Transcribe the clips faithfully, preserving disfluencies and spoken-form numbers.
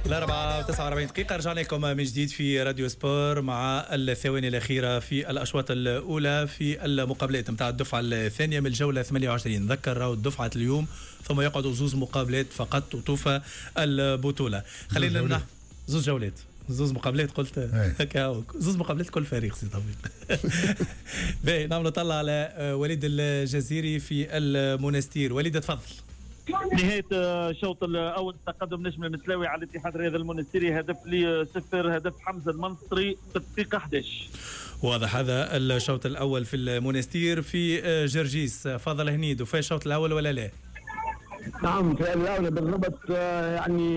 الأربعة وتسعة وأربعين دقيقة رجعنا لكم من جديد في راديو سبور مع الثواني الأخيرة في الأشواط الأولى في المقابلات نتاع الدفعة الثانية من الجولة ثمانية وعشرين. نذكر راهو الدفعة اليوم ثم يقعدوا زوز مقابلات فقط وتوفى البطولة. خلينا نح... زوز جولات زوز مقابلات قلت هكا زوز مقابلات كل فريق سي طويل. باهي نعم نطلع على وليد الجزيري في المونستير. وليد تفضل. نهاية الشوط الأول تقدم نجم المسلاوي على الاتحاد الرياضي المونستيري هدف لصفر، هدف حمزة المنصري في الدقيقة أحد عشر. واضح هذا الشوط الأول في المونستير في جرجيس. فضل هنيد وفي الشوط الأول ولا لا؟ نعم في الأول بالضبط. يعني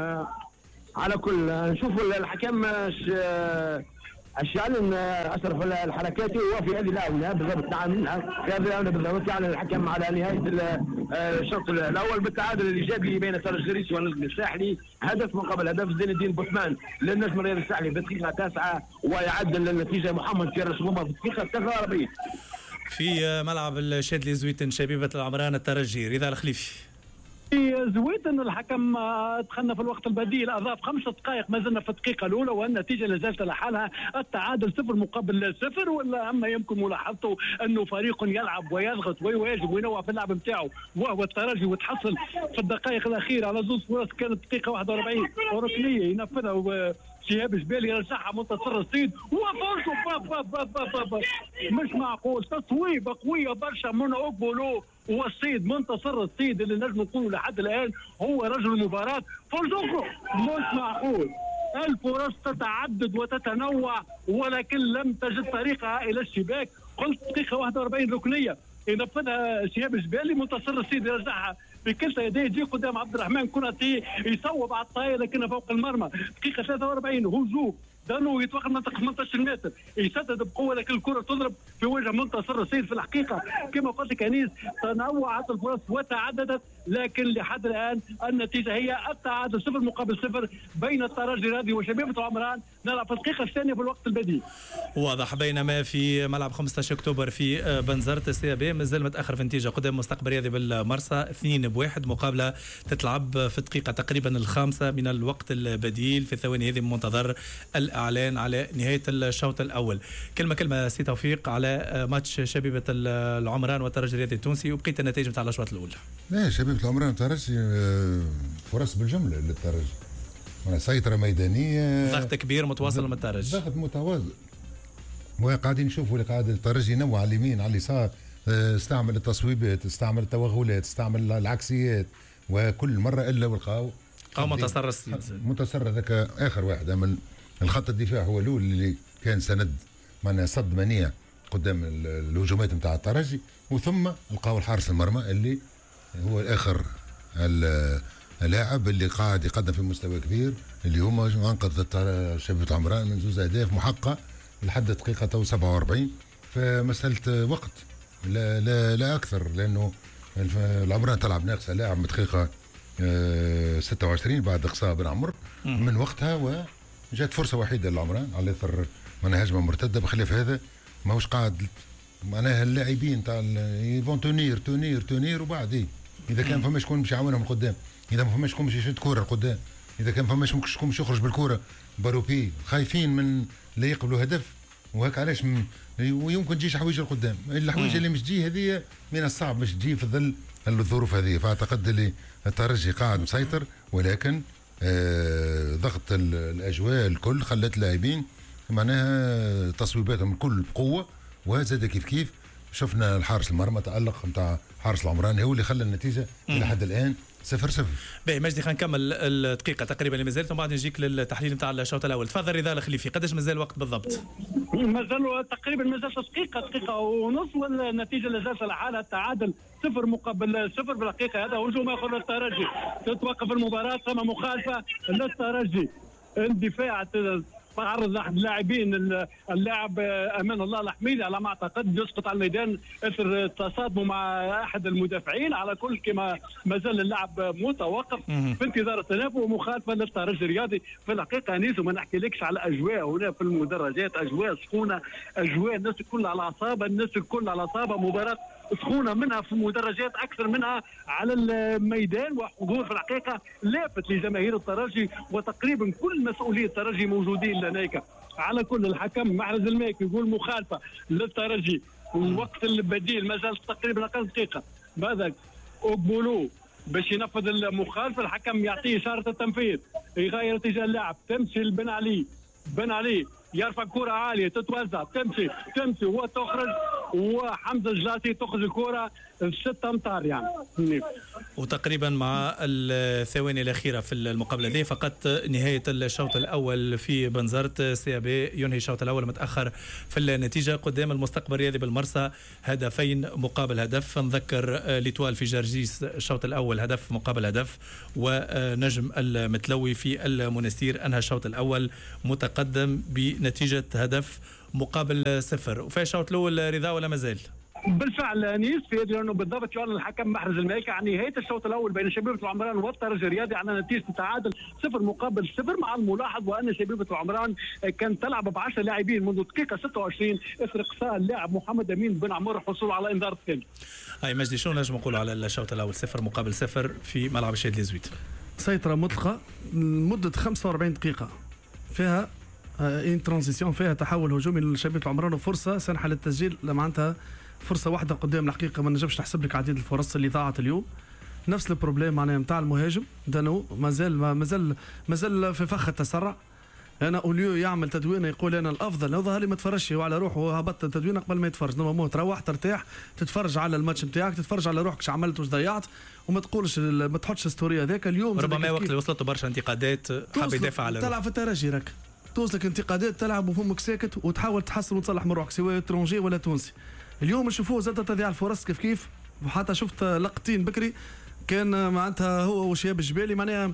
على كل نشوف الحكم الشعلن أشرف الحركاتي هو في هذه الآونة بالضبط. نعم في هذه الآونة بالضبط يعني الحكم على نهاية الشوط الأول بالتعادل الإيجابي بين ترجي الجريسي والنجم الساحلي، هدف مقابل هدف زين الدين بوثمان للنجم الرياضي الساحلي في الدقيقة تاسعة، ويعدل النتيجة محمد كيرس غومة في الدقيقة تسعة وأربعين. في ملعب الشادلي زويتن شبيبة العمران الترجي رضا الخليفي. زويتن الحكم دخلنا في الوقت البديل اضاف خمس دقائق ما زلنا في الدقيقه الاولى والنتيجه لا زالت لحالها التعادل صفر مقابل صفر. ولا اما يمكن ملاحظته انه فريق يلعب ويضغط ويواجب وينوع في اللعب نتاعو وهو الترجي، وتحصل في الدقائق الاخيره على زوج فرص كانت دقيقه واحد وأربعين وركنيه ينفذها شهاب جبالي يرجعها منتصر الصيد وفرصه مش معقول تصويبه قويه برشا من اوبولو والصيد منتصر الصيد اللي نجم نقولوا لحد الان هو رجل المباراه. فرصه مش معقول، الفرص تتعدد وتتنوع ولكن لم تجد طريقها الى الشباك. قلت دقيقه واحد وأربعين ركنيه ينفذها شهاب جبالي منتصر الصيد يرجعها بكلتا يديه يجي قدام عبد الرحمن كرة يصوب على الطاير لكنها فوق المرمى. دقيقة ثلاثة وأربعين هجوم دانو يتوقع منطقة ثمانية عشر متر يسدد بقوة لكن الكرة تضرب في وجه منتصر الصيد. في الحقيقة كما قلت لك انيس تنوعت الفرص وتعددت لكن لحد الآن النتيجة هي التعادل صفر مقابل صفر بين الترجي الرياضي وشبيبة العمران. نلعب في الدقيقة الثانية في الوقت البديل. واضح. بينما في ملعب خمسة عشر أكتوبر في بنزرت السي بي مازال متأخر في نتيجة قدام مستقبل رياضي بالمرسى اثنين بواحد. مقابلة تتلعب في الدقيقة تقريبا الخامسة من الوقت البديل. في الثواني هذه منتظر الإعلان على نهاية الشوط الأول. كلمة كلمة سي توفيق على ماتش شبيبة العمران والترجي الرياضي التونسي وبقية النتائج نتاع الأشواط الأولى. لا شبيبة العمران والترجي فرص بالجملة للترجي، سيطرة ميدانية، ضغط كبير متواصل من الترجي، ضغط متواصل. وقاعدين نشوفوا اللي قاعد الترجي ينوع على اليمين على اليسار، استعمل التصويبات، استعمل التوغلات، استعمل العكسيات، وكل مرة إلا والقاو قاو منتصر الصيد. منتصر ذاك آخر واحد من الخط الدفاع هو الأول اللي كان سند معناها صد منيع قدام الهجومات نتاع الترجي، وثم لقاو الحارس المرمى اللي هو آخر اللاعب اللي قاعد يقدم في مستوى كبير اللي هما انقذ شبيبة العمران من زوز اهداف محققه لحد دقيقه سبعة وأربعين. فمساله وقت لا لا لا اكثر، لانه العمران تلعب ناقصه لاعب من دقيقه ستة وعشرين بعد اقصاء بن عمر من وقتها، وجات فرصه وحيده للعمران على اثر من هجمه مرتده. بخلاف هذا ماهوش قاعد معناها اللاعبين تاع يفون تونير تونير تونير وبعد اذا كان فما شكون باش يعاونهم قدام، اذا ما فماش شكون باش يشد كوره لقدام، اذا كان فما شكون باش يخرج بالكوره باروبي خايفين من لا يقبلوا هدف. وهيك علاش ويمكن تجيش حوايج القدام، الحوايج اللي مش تجي هذه من الصعب باش تجي في ظل الظروف هذه. فاعتقد اللي الترجي قاعد مسيطر، ولكن آه ضغط الاجواء الكل خلت اللاعبين معناها تصويباتهم الكل بقوه. وزاد كيف كيف شفنا الحارس المرمى تألق نتاع حارس العمراني هو اللي خلى النتيجه الى حد الان صفر صفر. باهي مجدي خلينا نكمل الدقيقه تقريبا اللي مازالت ومن بعد نجيك للتحليل نتاع الشوط الاول. تفضل رضا الخليفي، قداش مازال الوقت بالضبط؟ مازال تقريبا مازالت دقيقه دقيقه ونص والنتيجه لا زالت على حالها التعادل صفر مقابل صفر. في الحقيقه هذا هجوم اخر للترجي، تتوقف المباراه ثم مخالفه للترجي. الدفاع تعرض احد اللاعبين اللاعب امان الله الحميدي على ما اعتقد يسقط على الميدان اثر تصادمه مع احد المدافعين. على كل كما ما زال اللعب متوقف في انتظار التنافس ومخالفه للترجي الرياضي. في الحقيقه انيس وما نحكيلكش على اجواء هنا في المدرجات، اجواء سخونه، اجواء الناس الكل على اعصابها، الناس الكل على اعصابها. مباراه سخونه منها في المدرجات اكثر منها على الميدان، وحضور في الحقيقه لافت لجماهير الترجي، وتقريبا كل مسؤولي الترجي موجودين لهناك. على كل الحكم محرز الماكي يقول مخالفه للترجي، والوقت البديل ما زال تقريبا اقل دقيقه. بعدك اوبولو باش ينفذ المخالفه، الحكم يعطيه اشاره التنفيذ، يغير اتجاه اللاعب، تمشي لبن علي، بن علي يرفع كرة عالية تتوزع، تمشي تمشي وتخرج، وحمزة الجلاتي تخرج الكرة ستة أمتار يعني. وتقريبا مع الثواني الأخيرة في المقابلة دي فقط نهاية الشوط الأول في بنزرت، سي بي ينهي الشوط الأول متأخر في النتيجة قدام المستقبل الرياضي بالمرسى هدفين مقابل هدف. نذكر ليتوال في جرجيس الشوط الأول هدف مقابل هدف، ونجم المتلوي في المنستير أنهى الشوط الأول متقدم بنتيجة هدف مقابل صفر. وفي الشوط الأول رضا ولا مازال؟ بالفعل انيس في لانه بالضبط يعلن الحكم محرز المايكي عن نهايه الشوط الاول بين شبيبه العمران والترجي الرياضي على نتيجه تعادل صفر مقابل صفر، مع الملاحظ وان شبيبه العمران كانت تلعب ب عشرة لاعبين منذ الدقيقه ستة وعشرين اثر اقصاء اللاعب محمد امين بن عمر حصول على انذار الثاني. اي مجدي شنو نجم نقولوا على الشوط الاول صفر مقابل صفر في ملعب الشهيد ليزويت؟ سيطره مطلقه لمده خمسة وأربعين دقيقه، فيها ان ترانزيسيون، فيها تحول هجومي لشبيبه العمران وفرصه سانحه للتسجيل، معناتها فرصه واحده قدام الحقيقه ما نجمش نحسب لك عديد الفرص اللي ضاعت اليوم. نفس البروبليم معناها نتاع المهاجم دانو مازال مازال مازال في فخ التسرع. انا اوليو يعمل تدوينه يقول انا الافضل يظهر لي ما تفرجش هو على روحه، هبط التدوينه قبل ما يتفرج. نورمالمون تروح ترتاح تتفرج على الماتش نتاعك، تتفرج على روحك ايش عملت واش ضيعت، وما تقولش ما تحطش ستوري هذاك اليوم. ربما وقت اللي وصلت برشا انتقادات حاب يدافع على تلعب في الترجي راك توصلك انتقادات تلعب وفمك ساكت وتحاول تحسن وتصلح من روحك سواء ترونجي ولا تونسي. اليوم نشوفوه زاد تضيع الفرص كيف كيف، وحتى شفت لقطين بكري كان معناتها هو وشهاب الجبالي معناها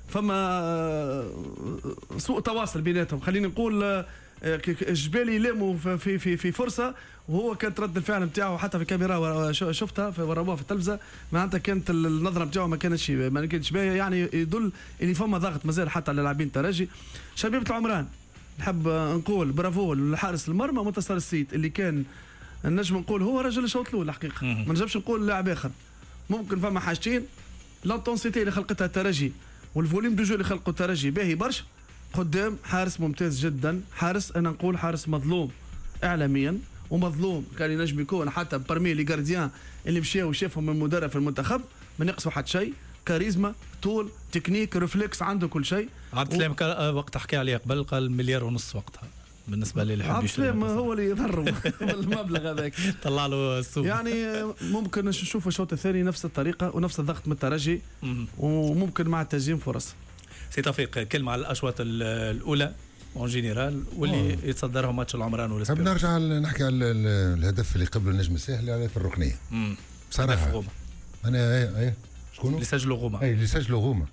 فما سوء تواصل بيناتهم. خلينا نقول الجبالي لاموا في في في فرصه وهو كانت رد الفعل نتاعو حتى في الكاميرا شفتها في وراوها في التلفزه معناتها كانت النظره نتاعو ما كانتش ما كانتش باهيه، يعني يدل اللي فما ضغط مازال حتى على لاعبين الترجي. شبيبه العمران نحب نقول برافو لحارس المرمى منتصر السيد اللي كان نجم نقول هو رجل الشوط الاول الحقيقه، ما نجمش نقول لاعب اخر. ممكن فما حاجتين، لانتونسيتي اللي خلقتها الترجي والفوليوم دو جو اللي خلقه الترجي باهي برشا قدام حارس ممتاز جدا، حارس انا نقول حارس مظلوم اعلاميا ومظلوم كان ينجم يكون حتى برمي لي جارديان اللي مشاو وشافهم من مدرب في المنتخب ما نقصوا حتى شيء، كاريزما طول تكنيك ريفلكس عنده كل شيء. عبد السلام و... وقت حكى عليه قبل قال مليار ونص وقتها بالنسبه لي اللي يحب يشتري. عبد السلام هو اللي يضرب بالمبلغ هذاك طلع له السوق. يعني ممكن نشوف الشوط الثاني نفس الطريقه ونفس الضغط من الترجي وممكن مع التسجيل فرص. سي توفيق كلمه على الاشواط الاولى اون جينيرال واللي أوه. يتصدرهم ماتش العمران والاسبوع. حاب نرجع نحكي على الهدف اللي قبل النجم الساحلي على في الركنيه. امم بصراحه انا ايه ايه شكون اللي سجلوا غوما؟ اي اللي سجلوا غوما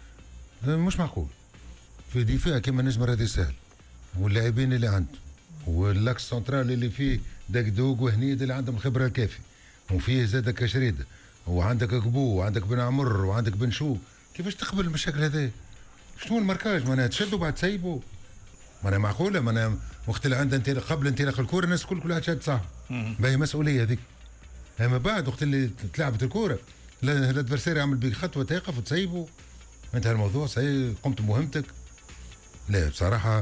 مش معقول في دفاع كما نجم رادي السهل واللاعبين اللي عنده واللاكس سنترال اللي فيه دقدوق وهنيد اللي عندهم الخبره الكافيه وفيه زاد كشريده وعندك قبو وعندك بن عمر وعندك بن شو، كيفاش تقبل المشاكل هذه؟ شنو الماركاج؟ معناها تشدوا بعد تسيبوا، معناها معقوله؟ معناها وقت اللي عندها انت قبل انطلاق الكوره الناس الكل كلها تشد صح، باهي مسؤوليه هذيك. اما بعد وقت اللي تلعبت الكوره الادفرسير يعمل بك خطوه تقف وتسيبوا، انتهى الموضوع صحيح قمت بمهمتك. لا بصراحه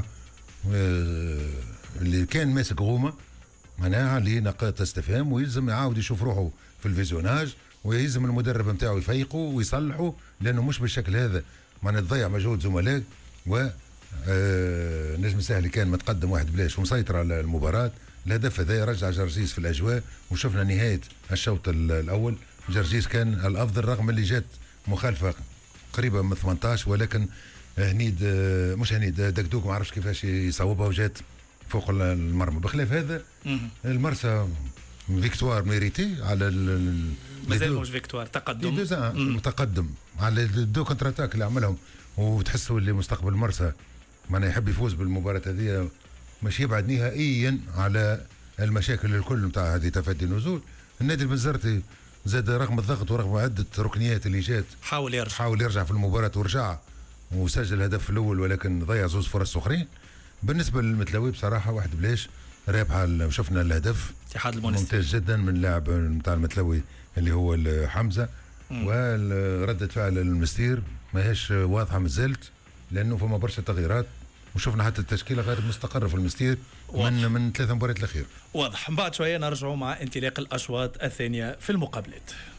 اللي كان ماسك غومه معناها عليه نقاط استفهام ويلزم يعاود يشوف روحه في الفيزيوناج ويلزم المدرب نتاعو يفيقه ويصلحه لانه مش بالشكل هذا معناها تضيع مجهود زملائك. و نجم الساحلي كان متقدم واحد بلاش ومسيطر على المباراه. الهدف هذا رجع جرجيس في الاجواء وشفنا نهايه الشوط الاول جرجيس كان الافضل رغم اللي جات مخالفه قريبه من ثمانية عشر ولكن هنيد مش هنيد دكدوك ما عرفش كيفاش يصوبها وجات فوق المرمى. بخلاف هذا المرسى فيكتوار ميريتي على مازال مش فيكتوار تقدم متقدم على الدو كونتر اتاك اللي عملهم وتحسوا اللي مستقبل المرسى معناها يحب يفوز بالمباراه هذه مش يبعد نهائيا على المشاكل الكل نتاع هذه تفادي النزول. النادي البنزرتي زاد رغم الضغط ورغم عده ركنيات اللي جات حاول يرجع حاول يرجع في المباراه ورجع وسجل الهدف الاول ولكن ضيع زوز فرص اخرين. بالنسبه للمتلوي بصراحه واحد بلاش رابحه. شفنا الهدف اتحاد المنستير ممتاز جدا من اللاعب نتاع المتلوي اللي هو حمزه. وردة فعل المستير ماهيش واضحه مازالت لانه فما برشا تغييرات، وشفنا حتى التشكيله غير مستقره في المستير من من ثلاث مباريات الاخير. واضح. من بعد شويه نرجعوا مع انطلاق الاشواط الثانيه في المقابلات.